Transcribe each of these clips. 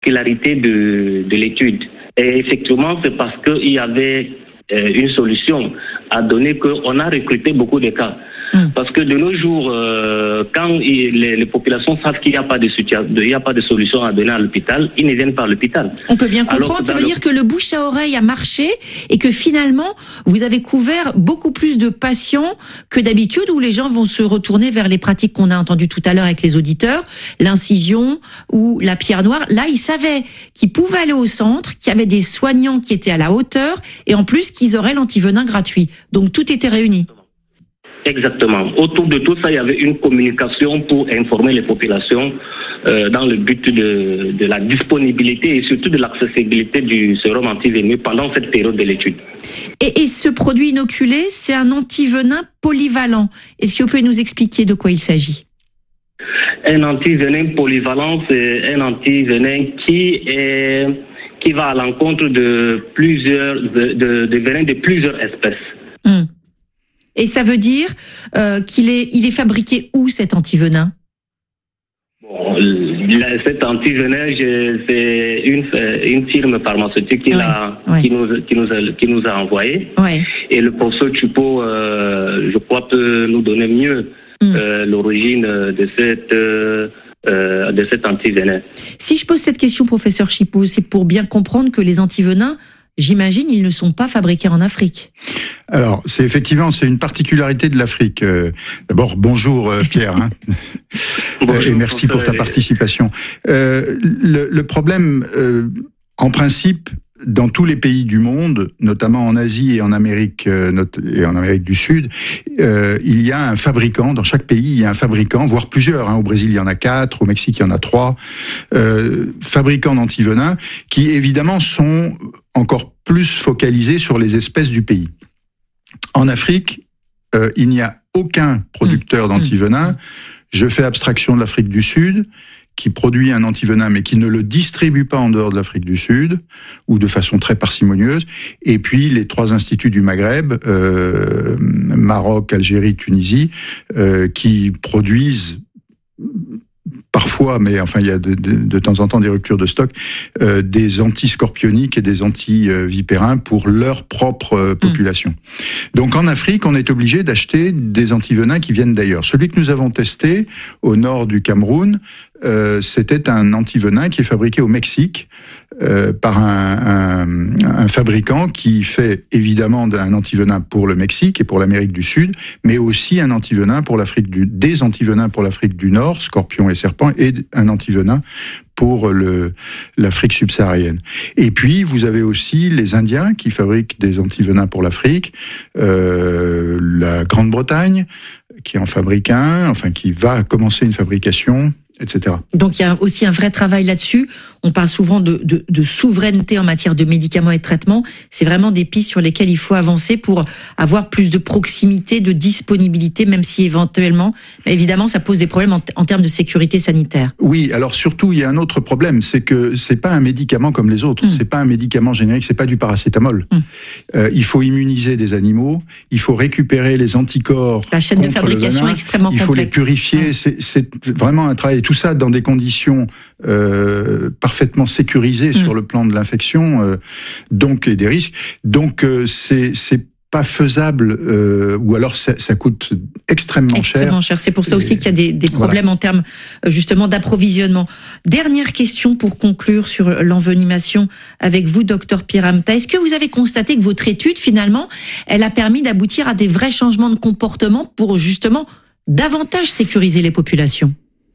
particularité de l'étude. Et effectivement, c'est parce qu'il y avait une solution à donner qu'on a recruté beaucoup de cas. Parce que de nos jours, quand les populations savent qu'il n'y a pas de solution à donner à l'hôpital, ils ne viennent pas à l'hôpital. On peut bien comprendre, ça veut dire que le bouche à oreille a marché et que finalement, vous avez couvert beaucoup plus de patients que d'habitude où les gens vont se retourner vers les pratiques qu'on a entendues tout à l'heure avec les auditeurs, l'incision ou la pierre noire. Là, ils savaient qu'ils pouvaient aller au centre, qu'il y avait des soignants qui étaient à la hauteur et en plus qu'ils auraient l'antivenin gratuit. Donc tout était réuni. Exactement. Autour de tout ça, il y avait une communication pour informer les populations dans le but de la disponibilité et surtout de l'accessibilité du sérum antivénineux pendant cette période de l'étude. Et ce produit inoculé, c'est un antivenin polyvalent. Est-ce que vous pouvez nous expliquer de quoi il s'agit ? Un antivenin polyvalent, c'est un antivenin qui va à l'encontre de venins de plusieurs espèces. Et ça veut dire qu'il est fabriqué où, cet antivenin ? Cet antivenin, c'est une firme pharmaceutique qui nous a envoyé. Ouais. Et le professeur Tchoupo, je crois, peut nous donner mieux l'origine de cet antivenin. Si je pose cette question, professeur Tchoupo, c'est pour bien comprendre que les antivenins, j'imagine, ils ne sont pas fabriqués en Afrique. Alors, c'est une particularité de l'Afrique. D'abord, bonjour Pierre, bonjour, et merci pour ta participation. Le problème, en principe, dans tous les pays du monde, notamment en Asie et en Amérique du Sud, il y a un fabricant. Dans chaque pays, il y a un fabricant, voire plusieurs. Au Brésil, il y en a 4. Au Mexique, il y en a 3. Fabricants d'antivenins qui, évidemment, sont encore plus focalisés sur les espèces du pays. En Afrique, il n'y a aucun producteur d'antivenin. Je fais abstraction de l'Afrique du Sud, qui produit un antivenin, mais qui ne le distribue pas en dehors de l'Afrique du Sud, ou de façon très parcimonieuse. Et puis, les 3 instituts du Maghreb, Maroc, Algérie, Tunisie, qui produisent parfois, mais enfin il y a de temps en temps des ruptures de stock, des antiscorpioniques et des antivipérins pour leur propre population. Donc en Afrique, on est obligé d'acheter des antivenins qui viennent d'ailleurs. Celui que nous avons testé au nord du Cameroun, c'était un antivenin qui est fabriqué au Mexique par un fabricant qui fait évidemment un antivenin pour le Mexique et pour l'Amérique du Sud, mais aussi un antivenin pour des antivenins pour l'Afrique du Nord, scorpions et serpents, et un antivenin pour l'Afrique subsaharienne. Et puis, vous avez aussi les Indiens qui fabriquent des antivenins pour l'Afrique, la Grande-Bretagne qui en fabrique qui va commencer une fabrication, etc. Donc il y a aussi un vrai travail là-dessus. On parle souvent de souveraineté en matière de médicaments et de traitements. C'est vraiment des pistes sur lesquelles il faut avancer pour avoir plus de proximité, de disponibilité, même si évidemment, ça pose des problèmes en termes de sécurité sanitaire. Oui, alors surtout, il y a un autre problème, c'est que c'est pas un médicament comme les autres. C'est pas un médicament générique, c'est pas du paracétamol. Il faut immuniser des animaux, il faut récupérer les anticorps. La chaîne de fabrication est extrêmement complexe. Il faut les purifier. C'est vraiment un travail. Tout ça dans des conditions parfaitement sécurisées sur le plan de l'infection, et des risques. Donc c'est pas faisable, ou alors ça coûte extrêmement cher. C'est pour ça aussi qu'il y a des problèmes en termes justement d'approvisionnement. Dernière question pour conclure sur l'envenimation avec vous, docteur Pierre Amta. Est-ce que vous avez constaté que votre étude, finalement, elle a permis d'aboutir à des vrais changements de comportement pour justement davantage sécuriser les populations ?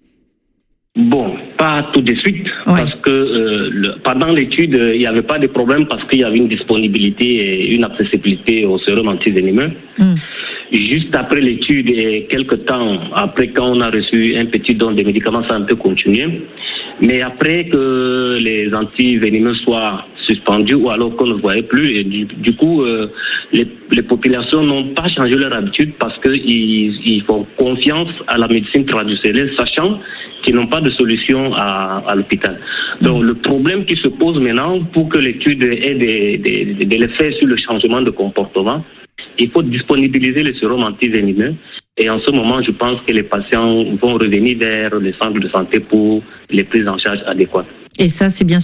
Bon, pas tout de suite, parce que pendant l'étude, il n'y avait pas de problème parce qu'il y avait une disponibilité et une accessibilité au sérum antivénineux. Juste après l'étude et quelques temps après, quand on a reçu un petit don de médicaments, ça a un peu continué. Mais après que les antivénineux soient suspendus ou alors qu'on ne voyait plus, et du coup, les populations n'ont pas changé leur habitude parce qu'ils font confiance à la médecine traditionnelle, sachant qu'ils n'ont pas de solution à l'hôpital. Donc le problème qui se pose maintenant, pour que l'étude ait des effets sur le changement de comportement, il faut disponibiliser le sérum antivénineux. Et en ce moment, je pense que les patients vont revenir vers les centres de santé pour les prises en charge adéquates. Et ça, c'est bien